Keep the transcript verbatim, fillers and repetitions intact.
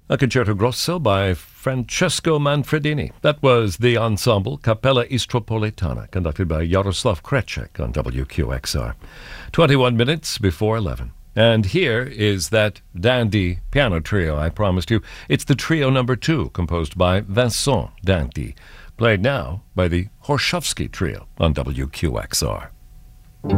A concerto grosso by Francesco Manfredini. That was the ensemble Capella Istropolitana, conducted by Yaroslav Krecek on W Q X R. twenty-one minutes before eleven. And here is that dandy piano trio I promised you. It's the trio number two, composed by Vincent Dandy, played now by the Horshovsky Trio on W Q X R.